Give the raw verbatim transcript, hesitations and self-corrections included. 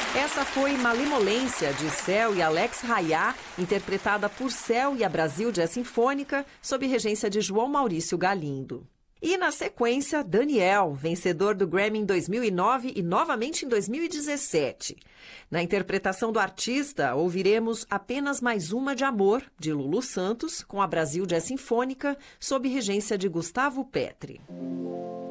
Essa foi Malemolência, de Céu e Alex Rayá, interpretada por Céu e a Brasil Jazz Sinfônica, sob regência de João Maurício Galindo. E, na sequência, Daniel, vencedor do Grammy em dois mil e nove e novamente em dois mil e dezessete. Na interpretação do artista, ouviremos Apenas Mais Uma de Amor, de Lulu Santos, com a Brasil Jazz Sinfônica, sob regência de Gustavo Petri.